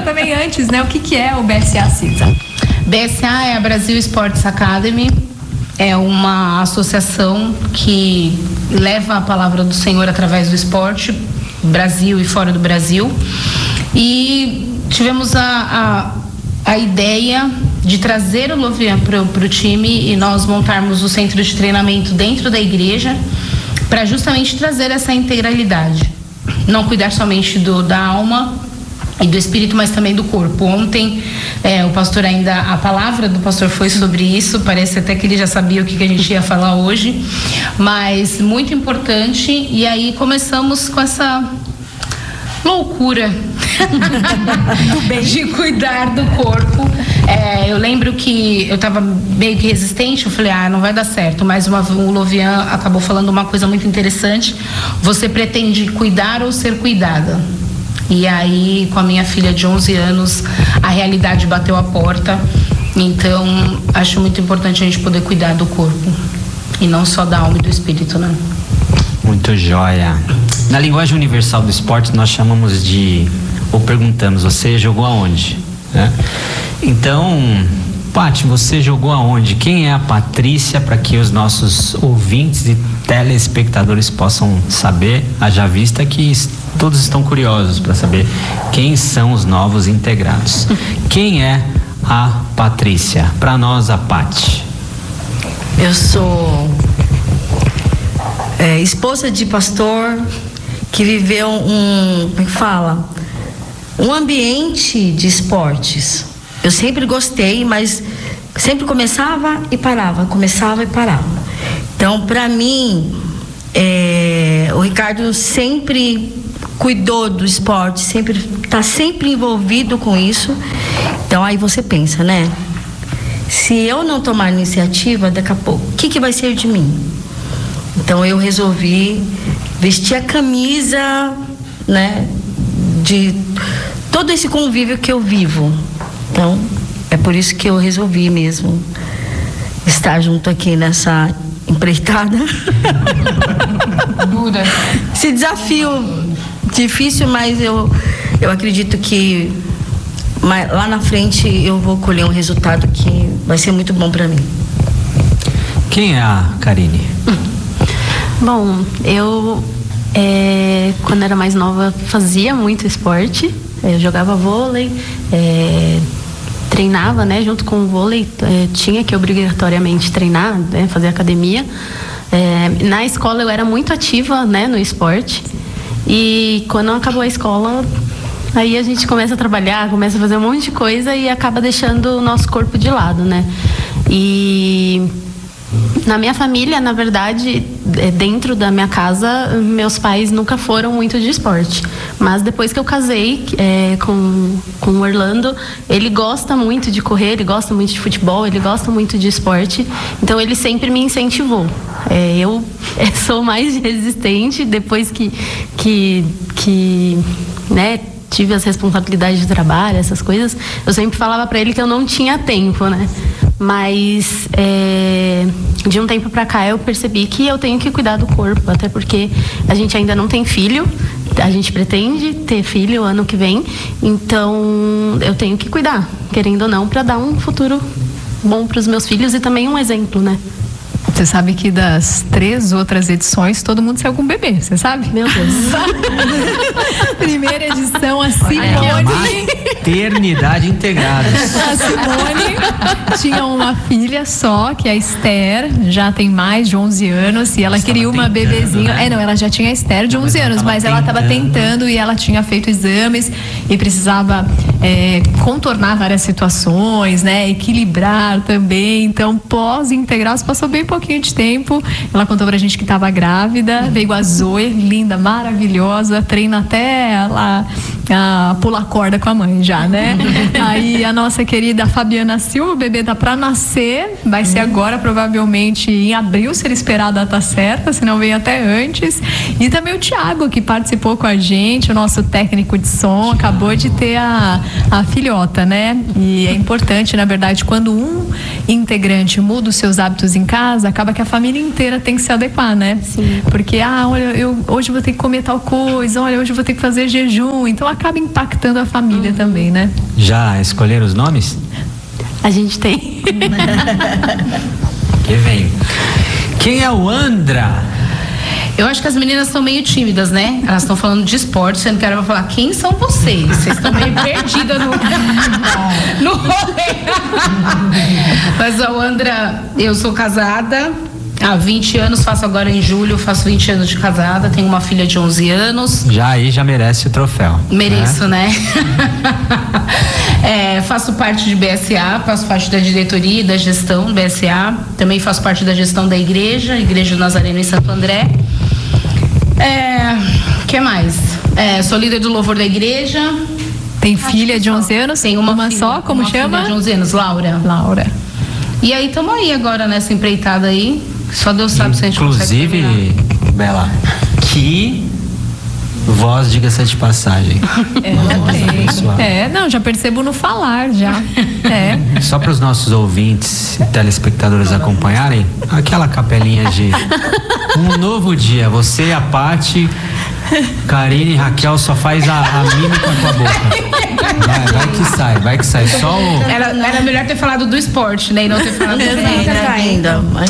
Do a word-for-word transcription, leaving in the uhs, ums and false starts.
também antes, né? O que, que é o B S A, Cisa? B S A é a Brasil Sports Academy. É uma associação que leva a palavra do Senhor através do esporte, Brasil e fora do Brasil. E tivemos a, a, a ideia de trazer o Louvian para o time e nós montarmos o centro de treinamento dentro da igreja para justamente trazer essa integralidade. Não cuidar somente do, da alma e do espírito, mas também do corpo. Ontem, é, o pastor ainda, a palavra do pastor foi sobre isso, parece até que ele já sabia o que, que a gente ia falar hoje, mas muito importante. E aí começamos com essa loucura de cuidar do corpo. É, eu lembro que eu estava meio que resistente, eu falei, ah, não vai dar certo, mas uma, o Louvian acabou falando uma coisa muito interessante: você pretende cuidar ou ser cuidada? E aí, com a minha filha de onze anos, a realidade bateu a porta. Então, acho muito importante a gente poder cuidar do corpo e não só da alma e do espírito, né? Muito joia. Na linguagem universal do esporte, nós chamamos de, ou perguntamos, você jogou aonde? Né? Então, Paty, você jogou aonde? Quem é a Patrícia, para que os nossos ouvintes e telespectadores possam saber, haja vista que todos estão curiosos para saber quem são os novos integrados. Quem é a Patrícia? Para nós, a Paty. Eu sou é, esposa de pastor que viveu um, como é que fala? Um ambiente de esportes. Eu sempre gostei, mas sempre começava e parava, começava e parava. Então, para mim, é, o Ricardo sempre cuidou do esporte, sempre está sempre envolvido com isso. Então, aí você pensa, né? Se eu não tomar iniciativa, daqui a pouco, o que, que vai ser de mim? Então, eu resolvi vestir a camisa, né, de todo esse convívio que eu vivo. Então, é por isso que eu resolvi mesmo estar junto aqui nessa empreitada. Dura. Esse desafio difícil, mas eu, eu acredito que lá na frente eu vou colher um resultado que vai ser muito bom para mim. Quem é a Karine? Bom, eu é, quando era mais nova fazia muito esporte. Eu jogava vôlei, é, treinava, né, junto com o vôlei, é, tinha que obrigatoriamente treinar, né, fazer academia. É, na escola eu era muito ativa, né, no esporte. E quando acabou a escola, aí a gente começa a trabalhar, começa a fazer um monte de coisa e acaba deixando o nosso corpo de lado, né? E na minha família, na verdade, dentro da minha casa, meus pais nunca foram muito de esporte. Mas depois que eu casei é, com, com o Orlando, ele gosta muito de correr, ele gosta muito de futebol, ele gosta muito de esporte. Então ele sempre me incentivou. É, eu é, sou mais resistente depois que, que, que né, tive as responsabilidades de trabalho, essas coisas. Eu sempre falava para ele que eu não tinha tempo, né? Mas é, de um tempo pra cá eu percebi que eu tenho que cuidar do corpo, até porque a gente ainda não tem filho, a gente pretende ter filho ano que vem, então eu tenho que cuidar, querendo ou não, para dar um futuro bom para os meus filhos e também um exemplo, né? Você sabe que das três outras edições, todo mundo saiu com bebê, você sabe? Meu Deus. Primeira edição, a Simone. Maternidade integrada. A Simone tinha uma filha só, que é a Esther, já tem mais de onze anos, e ela Estava queria uma tentando, bebezinha. né? É, não, ela já tinha a Esther de onze mas anos, mas ela estava tentando e ela tinha feito exames e precisava é, contornar várias situações, né? Equilibrar também. Então, pós-integral, se passou bem pouquinho de tempo. Ela contou pra gente que estava grávida, veio a Zoe, linda, maravilhosa, treina até lá, a pular corda com a mãe já, né? Aí a nossa querida Fabiana Silva, o bebê tá pra nascer, vai ser agora provavelmente em abril, se ele esperar a data certa, se não vem até antes. E também o Thiago, que participou com a gente, o nosso técnico de som, acabou de ter a, a filhota, né? E é importante, na verdade, quando um integrante muda os seus hábitos em casa, acaba que a família inteira tem que se adequar, né? Sim. Porque, ah, olha, eu hoje vou ter que comer tal coisa, olha, hoje eu vou ter que fazer jejum, então acaba acaba impactando a família também, né? Já escolheram os nomes? A gente tem. Que vem. Quem é o Andra? Eu acho que as meninas estão meio tímidas, né? Elas estão falando de esporte, sendo que era pra falar quem são vocês? Vocês estão meio perdidas no, no rolê. Mas a Andra, eu sou casada há vinte anos, faço agora em julho, faço vinte anos de casada, tenho uma filha de onze anos. Já aí já merece o troféu. Mereço, né? né? É, faço parte de B S A, faço parte da diretoria e da gestão do B S A. Também faço parte da gestão da igreja, Igreja do Nazareno em Santo André. É, que mais? É, sou líder do louvor da igreja. Tem filha de onze anos? Tem uma, uma filha, só, como uma chama? Filha de onze anos, Laura. Laura. E aí estamos aí agora nessa empreitada aí. Só Deus sabe se a gente consegue. Inclusive, Bela, que voz, diga-se de passagem. É, é, não, já percebo no falar, já. É. Só para os nossos ouvintes e telespectadores acompanharem, aquela capelinha de um novo dia. Você e a Paty, Karine e Raquel só faz a, a mímica com a boca. Vai, vai que sai, vai que sai. Só o... Era, era melhor ter falado do esporte, né? E não ter falado do Ainda, ainda.